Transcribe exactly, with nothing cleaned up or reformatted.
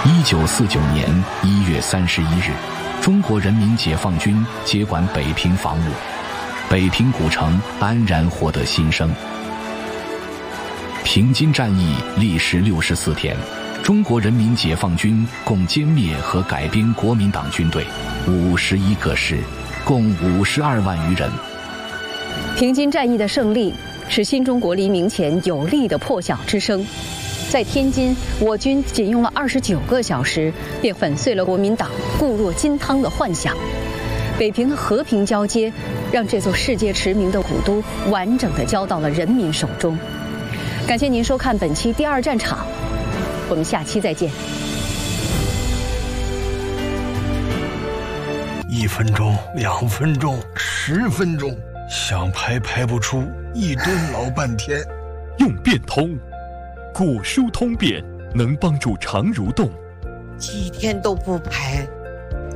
一九四九年一月三十一日，中国人民解放军接管北平防务，北平古城安然获得新生。平津战役历时六十四天，中国人民解放军共歼灭和改编国民党军队五十一个师，共五十二万余人。 平津战役的胜利是新中国黎明前有力的破晓之声。在天津，我军仅用了二十九个小时，便粉碎了国民党固若金汤的幻想。北平的和平交接，让这座世界驰名的古都完整地交到了人民手中。感谢您收看本期第二战场，我们下期再见。 一分钟，两分钟，十分钟，想排排不出，一蹲老半天。 用变通。古书通变能帮助肠蠕动， 几天都不排。